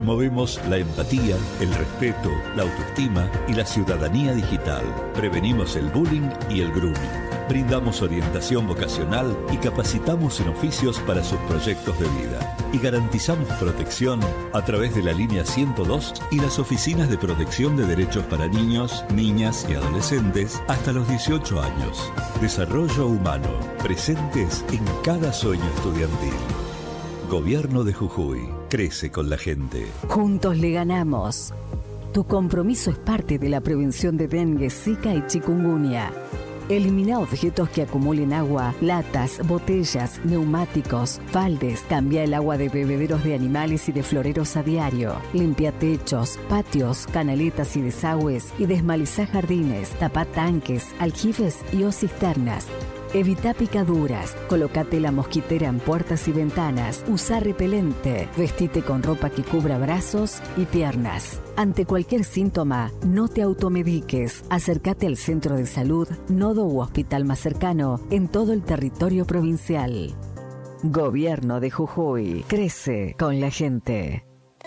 Movemos la empatía, el respeto, la autoestima y la ciudadanía digital. Prevenimos el bullying y el grooming. Brindamos orientación vocacional y capacitamos en oficios para sus proyectos de vida. Y garantizamos protección a través de la línea 102 y las oficinas de protección de derechos para niños, niñas y adolescentes hasta los 18 años. Desarrollo humano, presentes en cada sueño estudiantil. Gobierno de Jujuy, crece con la gente. Juntos le ganamos. Tu compromiso es parte de la prevención de dengue, zika y chikungunya. Elimina objetos que acumulen agua, latas, botellas, neumáticos, baldes. Cambia el agua de bebederos de animales y de floreros a diario. Limpia techos, patios, canaletas y desagües y desmaliza jardines. Tapa tanques, aljibes y o cisternas. Evita picaduras, colócate la mosquitera en puertas y ventanas, usa repelente, vestite con ropa que cubra brazos y piernas. Ante cualquier síntoma, no te automediques. Acércate al centro de salud, nodo u hospital más cercano en todo el territorio provincial. Gobierno de Jujuy, crece con la gente.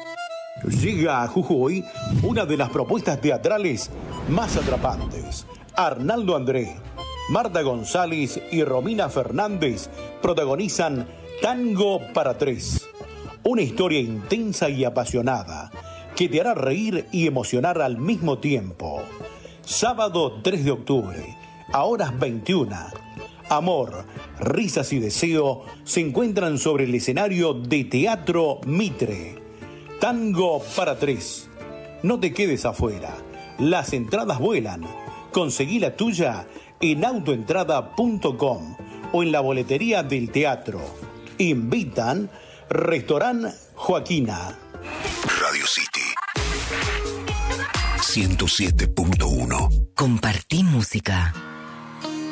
Llega a Jujuy una de las propuestas teatrales más atrapantes. Arnaldo André, Marta González y Romina Fernández protagonizan Tango para Tres, una historia intensa y apasionada que te hará reír y emocionar al mismo tiempo. Sábado 3 de octubre, a horas 21. Amor, risas y deseo se encuentran sobre el escenario de Teatro Mitre. Tango para Tres. No te quedes afuera. Las entradas vuelan. Conseguí la tuya en autoentrada.com o en la boletería del teatro. Invitan Restaurant Joaquina. Radio City 107.1. Compartí música.